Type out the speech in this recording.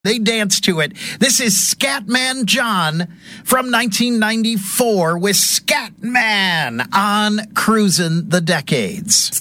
They dance to it. This is Scatman John from 1994 with Scatman on Cruising the Decades.